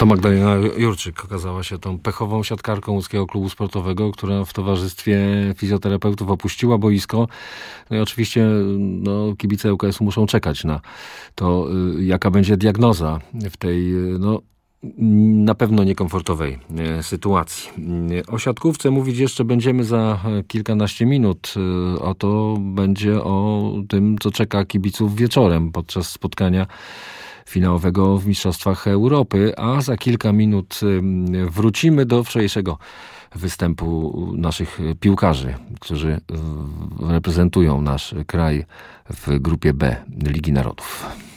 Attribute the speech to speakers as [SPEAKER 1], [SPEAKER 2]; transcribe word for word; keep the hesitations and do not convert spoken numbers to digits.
[SPEAKER 1] To Magdalena Jurczyk okazała się tą pechową siatkarką łódzkiego klubu sportowego, która w towarzystwie fizjoterapeutów opuściła boisko. No i oczywiście no, kibice ŁKS-u muszą czekać na to, jaka będzie diagnoza w tej no, na pewno niekomfortowej sytuacji. O siatkówce mówić jeszcze będziemy za kilkanaście minut. A to będzie o tym, co czeka kibiców wieczorem podczas spotkania finałowego w Mistrzostwach Europy, a za kilka minut wrócimy do wczorajszego występu naszych piłkarzy, którzy reprezentują nasz kraj w grupie B Ligi Narodów.